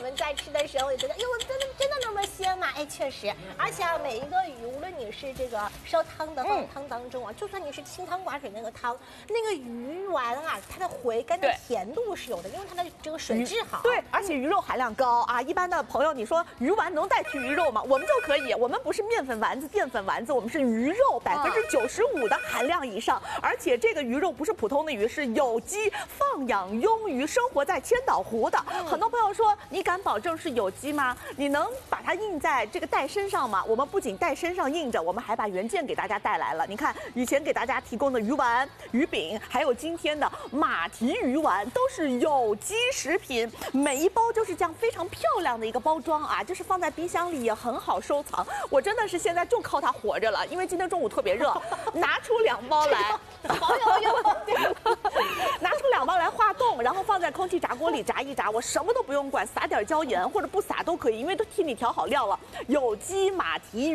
们在吃的时候也觉得，哟，真的那么鲜吗？哎，确实，而且啊，每一个鱼，无论你是这个烧汤的放汤当中啊，就算你是清汤寡水那个汤，那个鱼丸啊，它的回甘的甜度是有的，因为它的这个水质好。 对，而且鱼肉含量高啊。一般的朋友，你说鱼丸能代替鱼肉吗？我们就可以，我们不是面粉丸子、淀粉丸子，我们是鱼肉95%的含量以上，而且这个鱼肉不是普通的鱼，是有机放养鳙鱼，生活在千岛湖的。很多朋友说，你敢保证是有机吗？你能把它印在这个袋身上吗？我们不仅袋身上印着，我们还把原件给大家带来了。你看，以前给大家提供的鱼丸、鱼饼，还有今天的马蹄鱼丸，都是有机食品，每一包就是这样非常漂亮的一个包装啊，就是放在冰箱里也很好收藏。我真的是现在就靠它活着了，因为今天中午特别热，拿出2包来， 好有用。 拿出2包来化冻，然后放在空气炸锅里炸一炸，我什么都不用管，撒点椒盐或者不撒都可以，因为都替你调好料了。有机马蹄